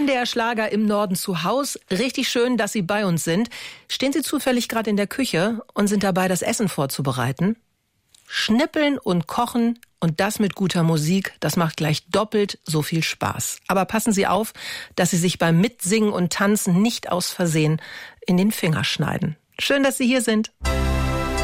NDR Schlager im Norden zu Haus. Richtig schön, dass Sie bei uns sind. Stehen Sie zufällig gerade in der Küche und sind dabei, das Essen vorzubereiten? Schnippeln und kochen und das mit guter Musik, das macht gleich doppelt so viel Spaß. Aber passen Sie auf, dass Sie sich beim Mitsingen und Tanzen nicht aus Versehen in den Finger schneiden. Schön, dass Sie hier sind.